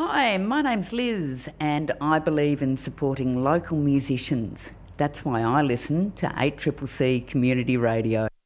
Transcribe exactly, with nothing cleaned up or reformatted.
Hi, my name's Liz and I believe in supporting local musicians. That's why I listen to eight C C C Community Radio.